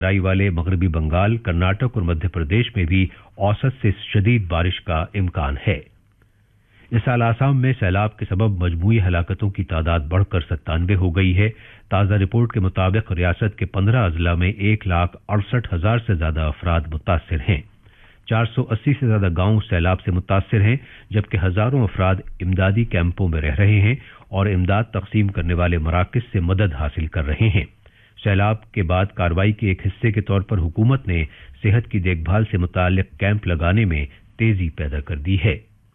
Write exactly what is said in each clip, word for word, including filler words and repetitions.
तराई वाले मगरबी बंगाल, कर्नाटक और मध्य प्रदेश में भी औसत से शदीद बारिश का इम्कान है। इस साल आसाम में सैलाब के सबब मजमूई हलाकतों की तादाद बढ़कर सत्तानवे हो गई है। ताज़ा रिपोर्ट के मुताबिक रियासत के पंद्रह अजला में एक लाख अड़सठ हजार से ज्यादा अफराद मुतासिर हैं। चार सौ अस्सी से ज्यादा गांव सैलाब से मुतासिर हैं, जबकि हजारों अफराद इमदादी कैंपों में रह रहे हैं और इमदाद तकसीम करने वाले मराकज से मदद हासिल कर रहे हैं। सैलाब के बाद कार्रवाई के एक हिस्से के तौर पर हुकूमत ने सेहत की देखभाल से मुताल्लिक कैंप लगाने में तेजी पैदा कर दी है।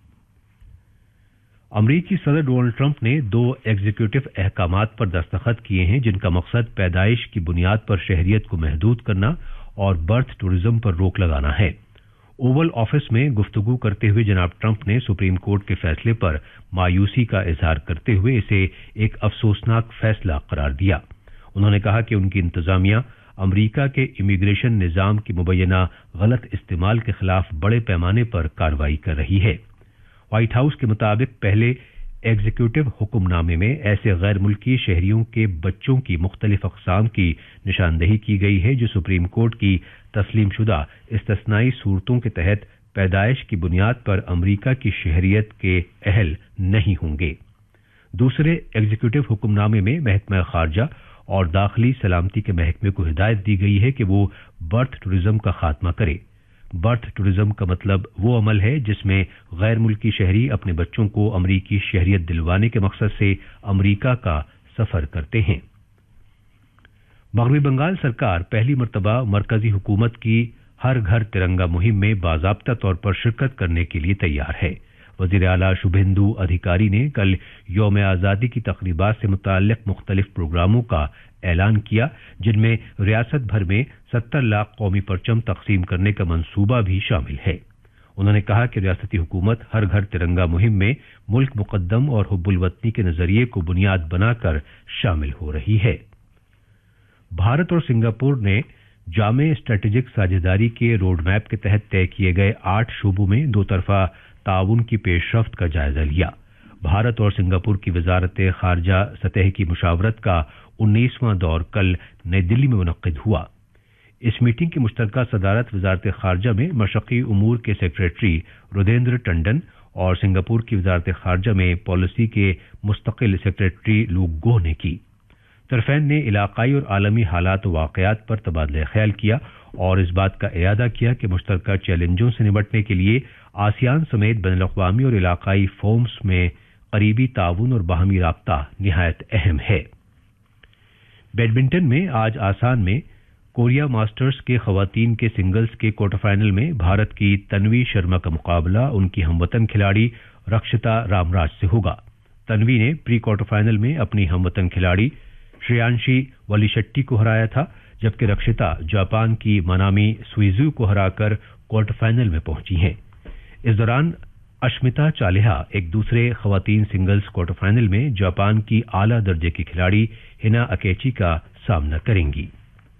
अमरीकी सदर डोनाल्ड ट्रंप ने दो एग्जीक्यूटिव अहकामात पर दस्तखत किए हैं, जिनका मकसद पैदाइश की बुनियाद पर शहरियत को महदूद करना और बर्थ टूरिज्म पर रोक लगाना है। ओवल ऑफिस में गुफ्तगू करते हुए जनाब ट्रंप ने सुप्रीम कोर्ट के फैसले पर मायूसी का इजहार करते हुए इसे एक अफसोसनाक फैसला करार दिया। उन्होंने कहा कि उनकी इंतजामिया अमरीका के इमिग्रेशन निजाम की मुबैना गलत इस्तेमाल के खिलाफ बड़े पैमाने पर कार्रवाई कर रही है। व्हाइट हाउस के मुताबिक पहले एग्जीक्यूटिव हुक्मनामे में ऐसे गैर मुल्की शहरियों के बच्चों की मुख्तलिफ अक़साम की निशानदेही की गई है जो सुप्रीम कोर्ट की तस्लीम शुदा इस्तस्नाई सूरतों के तहत पैदाइश की बुनियाद पर अमरीका की शहरियत के अहल नहीं होंगे। दूसरे एग्जीक्यूटिव हुक्मनामे में महकमा खारजा और दाखिली सलामती के महकमे को हिदायत दी गई है कि वो बर्थ टूरिज्म का खात्मा करे। बर्थ टूरिज्म का मतलब वो अमल है जिसमें गैर मुल्की शहरी अपने बच्चों को अमरीकी शहरियत दिलवाने के मकसद से अमरीका का सफर करते हैं। मगरबी बंगाल सरकार पहली मर्तबा मरकजी हुकूमत की हर घर तिरंगा मुहिम में बाज़ाब्ता तौर पर शिरकत करने के लिए तैयार है। वज़ीर आला शुभेंदु अधिकारी ने कल यौम आज़ादी की तक़रीबात से मुताल्लिक़ मुख्तलिफ प्रोग्रामों का ऐलान किया, जिनमें रियासत भर में सत्तर लाख कौमी परचम तकसीम करने का मंसूबा भी शामिल है। उन्होंने कहा कि रियासती हुकूमत हर घर तिरंगा मुहिम में मुल्क मुक़द्दम और हुब्बुल वतनी के नज़रिए को बुनियाद बनाकर शामिल हो रही है। भारत और सिंगापुर ने जामे स्ट्रेटेजिक साझेदारी के रोड मैप के तहत तय किए गए आठ शोबों में दो तरफा ताउन की पेशरफ्त का जायजा लिया। भारत और सिंगापुर की वजारत खारजा सतह की मुशावरत का उन्नीसवां दौर कल नई दिल्ली में मुनक्किद हुआ। इस मीटिंग की मुश्तरका सदारत वजारत खारजा में मशक़ी उमूर के सेक्रेटरी रुदेंद्र टंडन और सिंगापुर की वजारत खारजा में पॉलिसी के मुस्तकिल सेक्रेटरी लूक गोह ने की। तरफ़ैन ने इलाक़ाई और आलमी हालात वाक़यात पर तबादला ख्याल किया और इस बात का इयादा किया कि मुश्तरका चैलेंजों से निपटने के लिए आसियान समेत बैनुल-अक़वामी और इलाक़ाई फोरम्स में करीबी ताउन और बाहमी राब्ता निहायत अहम है। बैडमिंटन में आज आसान में कोरिया मास्टर्स के खवातीन के सिंगल्स के क्वार्टर फाइनल में भारत की तन्वी शर्मा का मुकाबला उनकी हमवतन खिलाड़ी रक्षिता रामराज से होगा। तन्वी ने प्री क्वार्टर फाइनल में अपनी हमवतन खिलाड़ी श्रेयांशी वलीशेट्टी को हराया था, जबकि रक्षिता जापान की मनामी सुइजू को हराकर क्वार्टर फाइनल में पहुंची हैं। इस दौरान अश्मिता चालिहा एक दूसरे खवातीन सिंगल्स क्वार्टर फाइनल में जापान की आला दर्जे की खिलाड़ी हिना अकेची का सामना करेंगी।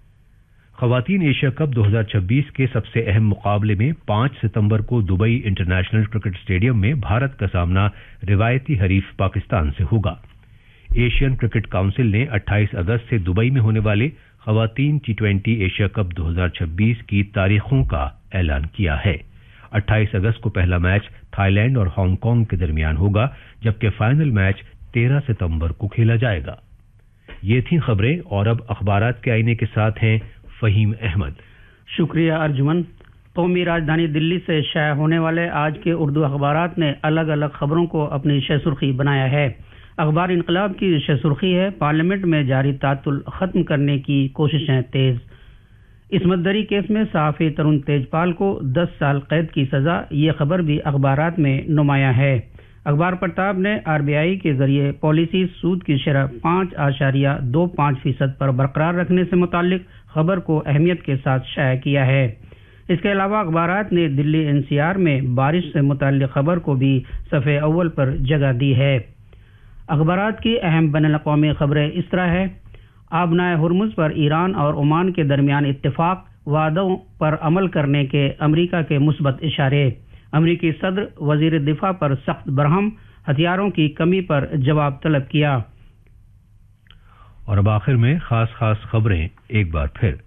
खवातीन एशिया कप दो हज़ार छब्बीस के सबसे अहम मुकाबले में पांच सितंबर को दुबई इंटरनेशनल क्रिकेट स्टेडियम में भारत का सामना रिवायती हरीफ पाकिस्तान से होगा। एशियन क्रिकेट काउंसिल ने अट्ठाईस अगस्त से दुबई में होने वाले खवातीन टी ट्वेंटी एशिया कप दो हज़ार छब्बीस की तारीखों का ऐलान किया है। अट्ठाईस अगस्त को पहला मैच थाईलैंड और हांगकांग के दरमियान होगा, जबकि फाइनल मैच तेरह सितंबर को खेला जाएगा। ये थी खबरें और अब अखबारात के आईने के साथ हैं फहीम अहमद। शुक्रिया अर्जुमन। कौमी राजधानी दिल्ली से शाया होने वाले आज के उर्दू अखबारात ने अलग अलग खबरों को अपनी शहसुर्खी बनाया है। अखबार इनकलाब की शहसुर्खी है, पार्लियामेंट में जारी तातुल खत्म करने की कोशिशें तेज। इसमत दरी केस में सहाफ़ी तरुण तेजपाल को दस साल कैद की सजा, ये खबर भी अखबारात में नुमाया है। अखबार प्रताप ने आरबीआई के जरिए पॉलिसी सूद की शरह पाँच आशारिया दो पाँच फीसद पर बरकरार रखने से मुतालिक खबर को अहमियत के साथ शाया किया है। इसके अलावा अखबारात ने दिल्ली एनसीआर में बारिश से मुताल्लिक खबर को भी सफ़े अव्वल पर जगह दी है। अखबारात की अहम बैनुल-अक़वामी खबरें इस तरह है। आबनाए हुर्मुज़ पर ईरान और ओमान के दरमियान इत्तेफाक, वादों पर अमल करने के अमरीका के मुस्बत इशारे। अमरीकी सदर वज़ीर दिफा पर सख्त बरहम, हथियारों की कमी पर जवाब तलब किया। और अब आखिर में खास खास खबरें एक बार फिर।